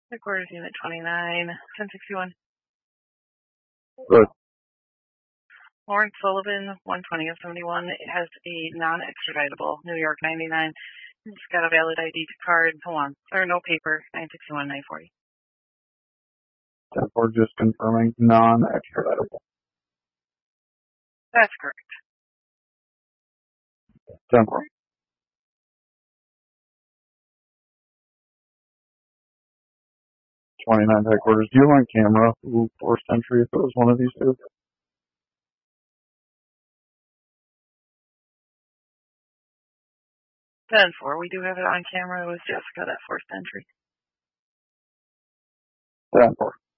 Headquarters Unit 29, 1061. Good. Lawrence Sullivan, 120 of 71. It has a non-extraditable New York 99. It's got a valid ID card. Hold on. Or no paper. 961 940. 10-4 just confirming non-extraditable. That's correct. 10-4. 29 headquarters. Do you want camera who forced entry if it was one of these two? Ten four. We do have it on camera. It was Jessica that forced entry. 10-4.